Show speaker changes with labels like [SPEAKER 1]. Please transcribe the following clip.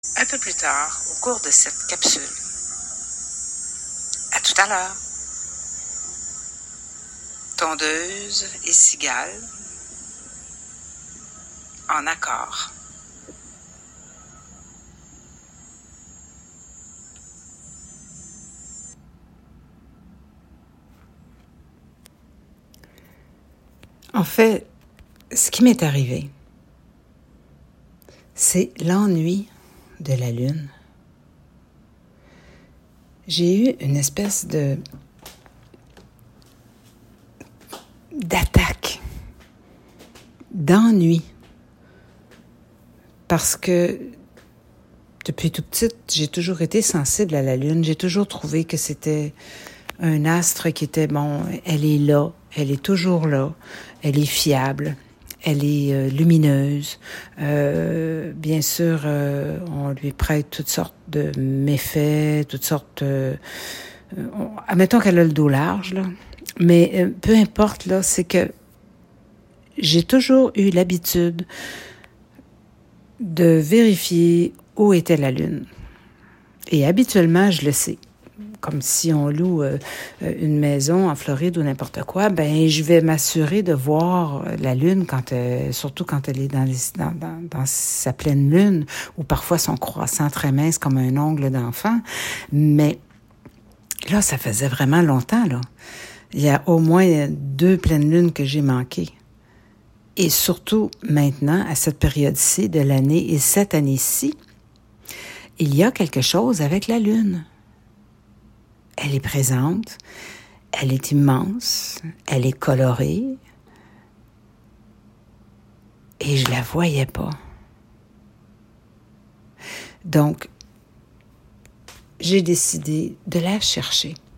[SPEAKER 1] Un peu plus tard, au cours de cette capsule. À tout à l'heure. Tondeuse et cigale en accord. En fait, ce qui m'est arrivé, c'est l'ennui de la lune. J'ai eu une espèce d'attaque, d'ennui, parce que depuis tout petite, j'ai toujours été sensible à la lune. J'ai toujours trouvé que c'était un astre qui était bon. Elle est là, elle est toujours là, elle est fiable. Elle est lumineuse. Bien sûr, on lui prête toutes sortes de méfaits, toutes sortes... admettons qu'elle a le dos large, là. Mais peu importe, là, c'est que j'ai toujours eu l'habitude de vérifier où était la lune. Et habituellement, je le sais. Comme si on loue une maison en Floride ou n'importe quoi, ben je vais m'assurer de voir la lune surtout quand elle est dans sa pleine lune, ou parfois son croissant très mince comme un ongle d'enfant. Mais là, ça faisait vraiment longtemps, là. Il y a au moins 2 pleines lunes que j'ai manquées. Et surtout maintenant, à cette période-ci de l'année et cette année-ci, il y a quelque chose avec la lune. Elle est présente, elle est immense, elle est colorée et je la voyais pas. Donc, j'ai décidé de la chercher.